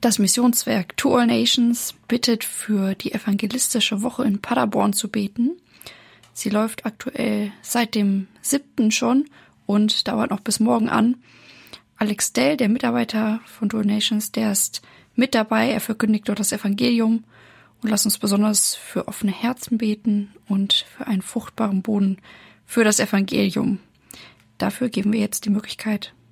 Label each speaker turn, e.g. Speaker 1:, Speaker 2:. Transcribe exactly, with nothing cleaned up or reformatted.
Speaker 1: Das Missionswerk To All Nations bittet, für die evangelistische Woche in Paderborn zu beten. Sie läuft aktuell seit dem siebten schon und dauert noch bis morgen an. Alex Dell, der Mitarbeiter von To All Nations, der ist mit dabei. Er verkündigt dort das Evangelium. Und lasst uns besonders für offene Herzen beten und für einen fruchtbaren Boden für das Evangelium. Dafür geben wir jetzt die Möglichkeit